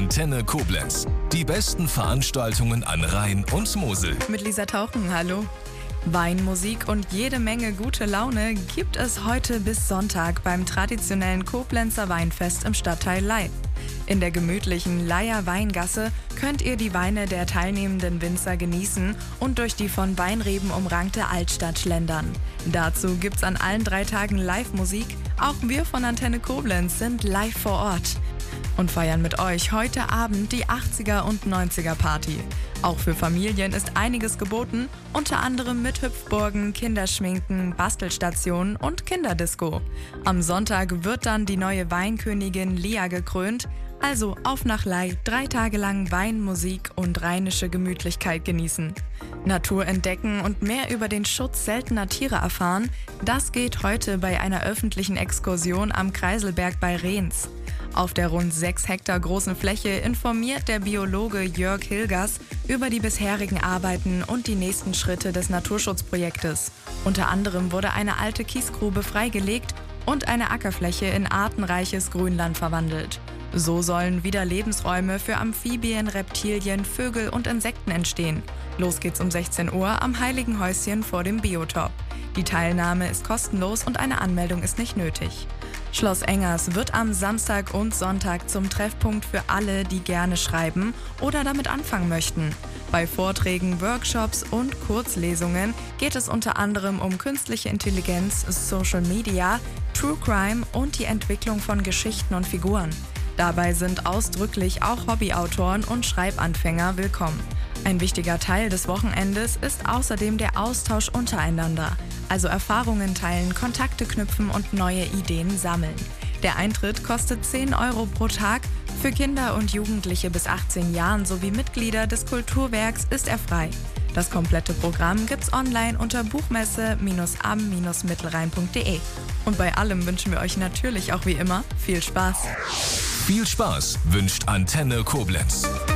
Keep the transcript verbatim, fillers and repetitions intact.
Antenne Koblenz. Die besten Veranstaltungen an Rhein und Mosel. Mit Lisa Tauchen, hallo. Wein, Musik und jede Menge gute Laune gibt es heute bis Sonntag beim traditionellen Koblenzer Weinfest im Stadtteil Ley. In der gemütlichen Leyer Weingasse könnt ihr die Weine der teilnehmenden Winzer genießen und durch die von Weinreben umrankte Altstadt schlendern. Dazu gibt's an allen drei Tagen Live-Musik. Auch wir von Antenne Koblenz sind live vor Ort und feiern mit euch heute Abend die achtziger und neunziger Party. Auch für Familien ist einiges geboten, unter anderem mit Hüpfburgen, Kinderschminken, Bastelstationen und Kinderdisco. Am Sonntag wird dann die neue Weinkönigin Lia gekrönt. Also auf nach Ley, drei Tage lang Wein, Musik und rheinische Gemütlichkeit genießen. Natur entdecken und mehr über den Schutz seltener Tiere erfahren, das geht heute bei einer öffentlichen Exkursion am Kreiselberg bei Rehns. Auf der rund sechs Hektar großen Fläche informiert der Biologe Jörg Hilgers über die bisherigen Arbeiten und die nächsten Schritte des Naturschutzprojektes. Unter anderem wurde eine alte Kiesgrube freigelegt und eine Ackerfläche in artenreiches Grünland verwandelt. So sollen wieder Lebensräume für Amphibien, Reptilien, Vögel und Insekten entstehen. Los geht's um sechzehn Uhr am Heiligen Häuschen vor dem Biotop. Die Teilnahme ist kostenlos und eine Anmeldung ist nicht nötig. Schloss Engers wird am Samstag und Sonntag zum Treffpunkt für alle, die gerne schreiben oder damit anfangen möchten. Bei Vorträgen, Workshops und Kurzlesungen geht es unter anderem um künstliche Intelligenz, Social Media, True Crime und die Entwicklung von Geschichten und Figuren. Dabei sind ausdrücklich auch Hobbyautoren und Schreibanfänger willkommen. Ein wichtiger Teil des Wochenendes ist außerdem der Austausch untereinander, also Erfahrungen teilen, Kontakte knüpfen und neue Ideen sammeln. Der Eintritt kostet zehn Euro pro Tag. Für Kinder und Jugendliche bis achtzehn Jahren sowie Mitglieder des Kulturwerks ist er frei. Das komplette Programm gibt's online unter buchmesse am mittelrhein punkt de. Und bei allem wünschen wir euch natürlich auch wie immer viel Spaß. Viel Spaß wünscht Antenne Koblenz.